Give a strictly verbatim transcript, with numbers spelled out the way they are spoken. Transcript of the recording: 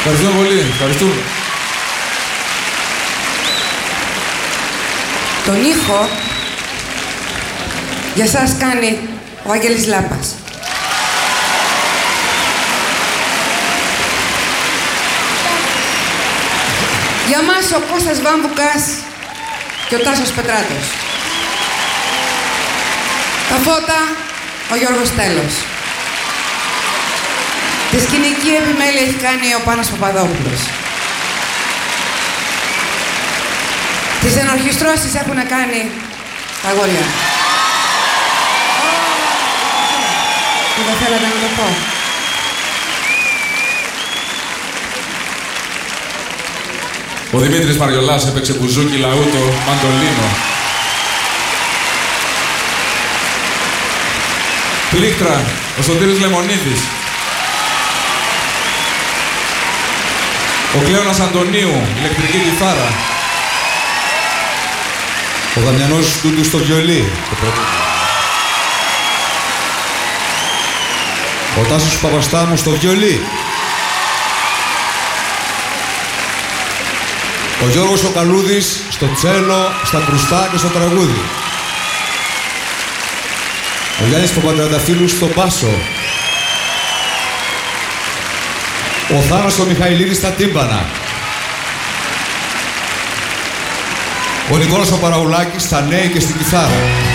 Ευχαριστούμε πολύ. Ευχαριστούμε. Τον ήχο για σας κάνει ο Άγγελης Λάπας. Για μας ο Κώστας Βάμβουκας και ο Τάσος Πετράτος. Τα φώτα ο Γιώργος Τέλος. Τη σκηνική επιμέλεια έχει κάνει ο Πάνος Παπαδόπουλος. Τις ενορχιστρώσεις έχουν κάνει τα αγόρια. Τι δεν θέλατε να το πω. Ο Δημήτρης Μαριολάς έπαιξε μπουζούκι λαού το μαντολίνο. Πλήκτρα, ο Σωτήρης Λεμονίδης. Ο Κλέωνας Αντωνίου, ηλεκτρική κιθάρα. Ο Δαμιανός Τούντου στο βιολί. Ο Τάσος Παπαστάμου στο βιολί. Ο Γιώργος ο Καλούδης στο τσέλο, στα κρουστά και στο τραγούδι. Ο Γιάννης Παπαντρανταφύλου στο μπάσο. Ο Θάνος ο Μιχαηλίδης στα τύμπανα. Ο Νικόλας ο Παραουλάκης στα νέη και στην κιθάρα.